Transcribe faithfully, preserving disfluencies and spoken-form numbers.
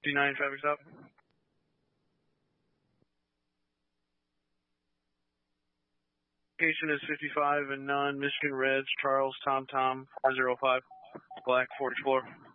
fifty-nine traffic stop. Location is fifty-five and none, Michigan Reds, Charles, Tom Tom, four zero five, Black, forty-four.